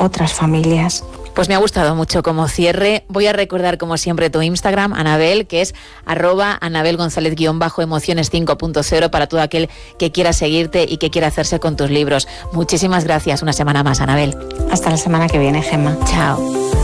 otras familias. Pues me ha gustado mucho como cierre. Voy a recordar como siempre tu Instagram, Anabel, que es @AnabelGonzález_emociones 5.0 para todo aquel que quiera seguirte y que quiera hacerse con tus libros. Muchísimas gracias una semana más, Anabel. Hasta la semana que viene, Gemma. Chao.